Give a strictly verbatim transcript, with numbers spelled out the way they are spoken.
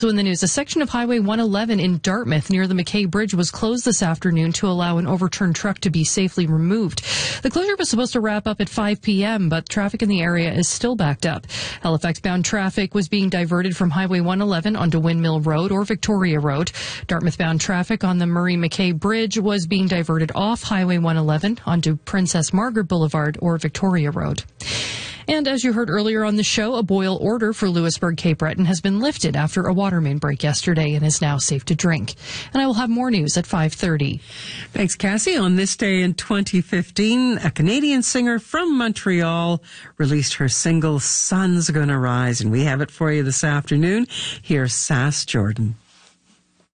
So in the news, a section of Highway one eleven in Dartmouth near the McKay Bridge was closed this afternoon to allow an overturned truck to be safely removed. The closure was supposed to wrap up at five p.m., but traffic in the area is still backed up. Halifax-bound traffic was being diverted from Highway one eleven onto Windmill Road or Victoria Road. Dartmouth-bound traffic on the Murray McKay Bridge was being diverted off Highway one eleven onto Princess Margaret Boulevard or Victoria Road. And as you heard earlier on the show, a boil order for Louisbourg Cape Breton has been lifted after a water main break yesterday and is now safe to drink. And I will have more news at five thirty. Thanks, Cassie. On this day in twenty fifteen, a Canadian singer from Montreal released her single, Sun's Gonna Rise, and we have it for you this afternoon. Here's Sass Jordan.